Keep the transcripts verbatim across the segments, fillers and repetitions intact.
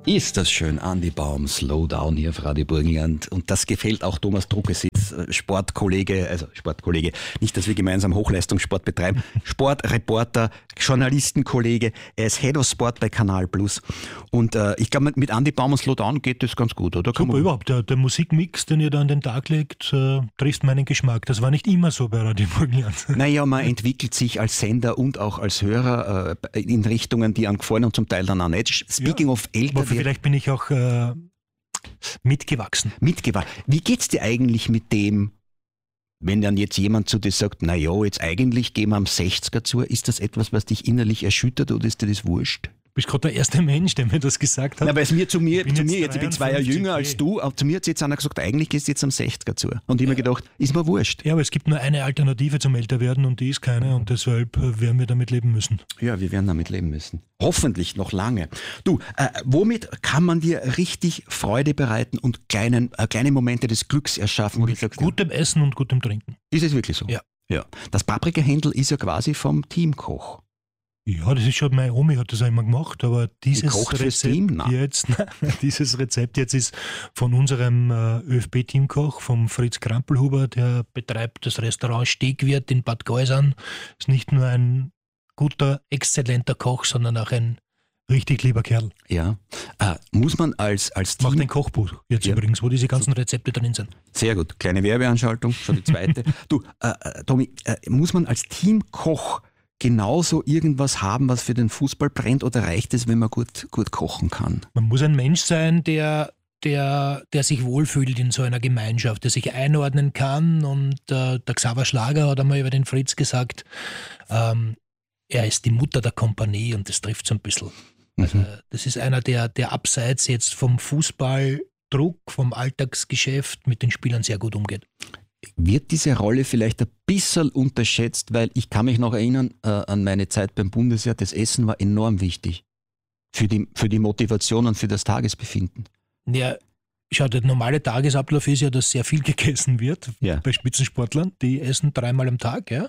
Ist das schön, Andi Baum, Slow Down hier auf Radio Burgenland. Und das gefällt auch Thomas Druckesitz, Sportkollege, also Sportkollege, nicht, dass wir gemeinsam Hochleistungssport betreiben, Sportreporter, Journalistenkollege, er ist Head of Sport bei Kanal Plus. Und äh, ich glaube, mit Andi Baum und Slow Down geht das ganz gut, oder? Super, überhaupt. Der, der Musikmix, den ihr da an den Tag legt, äh, trifft meinen Geschmack. Das war nicht immer so bei Radio Burgenland. Naja, man entwickelt sich als Sender und auch als Hörer äh, in Richtungen, die einem gefallen und zum Teil dann auch nicht. Speaking ja, of älter... Vielleicht bin ich auch äh, mitgewachsen. Mitgewachsen. Wie geht's dir eigentlich mit dem, wenn dann jetzt jemand zu dir sagt, na ja, jetzt eigentlich gehen wir am sechziger zu, ist das etwas, was dich innerlich erschüttert oder ist dir das wurscht? Du bist gerade der erste Mensch, der mir das gesagt hat. Na, weil es mir zu mir, zu mir jetzt, ich bin zwei Jahre jünger okay. als du, aber zu mir hat jetzt einer gesagt, eigentlich gehst du jetzt am sechziger zu. Und ich habe mir gedacht, ist mir wurscht. Ja, aber es gibt nur eine Alternative zum Älterwerden und die ist keine und deshalb werden wir damit leben müssen. Ja, wir werden damit leben müssen. Hoffentlich noch lange. Du, äh, womit kann man dir richtig Freude bereiten und kleinen, äh, kleine Momente des Glücks erschaffen? Mit sagst, gutem ja, Essen und gutem Trinken. Ist es wirklich so? Ja. ja. Das Paprika-Händel ist ja quasi vom Teamkoch. Ja, das ist schon, meine Omi hat das auch immer gemacht, aber dieses Rezept Team? jetzt, nein, dieses Rezept jetzt ist von unserem äh, ÖFB-Teamkoch, vom Fritz Krampelhuber, der betreibt das Restaurant Stegwirt in Bad Gausern. Ist nicht nur ein guter, exzellenter Koch, sondern auch ein richtig lieber Kerl. Ja. Äh, muss man als, als Team... Macht ein Kochbuch jetzt ja. übrigens, wo diese ganzen Rezepte drin sind. Sehr gut. Kleine Werbeanschaltung, schon die zweite. du, äh, Tommy, äh, muss man als Teamkoch genauso irgendwas haben, was für den Fußball brennt, oder reicht es, wenn man gut, gut kochen kann? Man muss ein Mensch sein, der, der, der sich wohlfühlt in so einer Gemeinschaft, der sich einordnen kann. Und äh, der Xaver Schlager hat einmal über den Fritz gesagt, ähm, er ist die Mutter der Kompanie und das trifft so ein bisschen. Also, mhm. Das ist einer, der, der abseits jetzt vom Fußballdruck, vom Alltagsgeschäft mit den Spielern sehr gut umgeht. Wird diese Rolle vielleicht ein bisschen unterschätzt, weil ich kann mich noch erinnern äh, an meine Zeit beim Bundesheer, das Essen war enorm wichtig für die, für die Motivation und für das Tagesbefinden. Ja, schau, der normale Tagesablauf ist ja, dass sehr viel gegessen wird ja. bei Spitzensportlern, die essen dreimal am Tag, ja.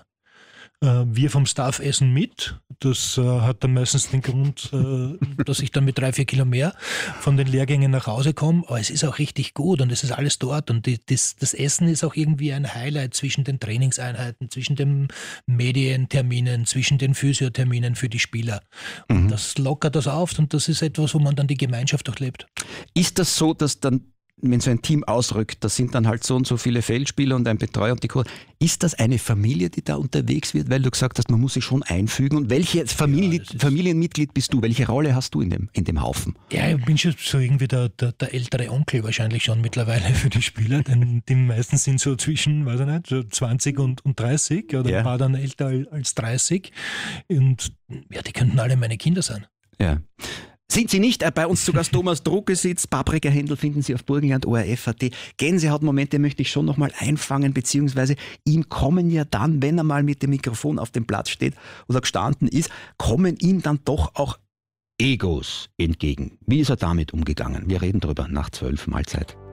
Wir vom Staff essen mit. Das äh, hat dann meistens den Grund, äh, dass ich dann mit drei, vier Kilo mehr von den Lehrgängen nach Hause komme. Aber es ist auch richtig gut und es ist alles dort. Und die, das, das Essen ist auch irgendwie ein Highlight zwischen den Trainingseinheiten, zwischen den Medienterminen, zwischen den Physiotherminen für die Spieler. Und mhm. das lockert das auf und das ist etwas, wo man dann die Gemeinschaft auch lebt. Ist das so, dass dann, wenn so ein Team ausrückt, da sind dann halt so und so viele Feldspieler und ein Betreuer und die Coach. Ist das eine Familie, die da unterwegs wird, weil du gesagt hast, man muss sich schon einfügen? Und welches Familie, ja, Familienmitglied bist du? Welche Rolle hast du in dem, in dem Haufen? Ja, ich bin schon so irgendwie der, der, der ältere Onkel wahrscheinlich schon mittlerweile für die Spieler, denn die meisten sind so zwischen, weiß ich nicht, so zwanzig und, und dreißig oder ja. ein paar dann älter als dreißig und ja, die könnten alle meine Kinder sein. Ja. Sind Sie nicht? Bei uns zu Gast Thomas Druckesitz, Paprika-Händel finden Sie auf Burgenland O R F Punkt A T. Gänsehautmomente möchte ich schon nochmal einfangen, beziehungsweise ihm kommen ja dann, wenn er mal mit dem Mikrofon auf dem Platz steht oder gestanden ist, kommen ihm dann doch auch Egos entgegen. Wie ist er damit umgegangen? Wir reden darüber nach zwölf, Mahlzeit.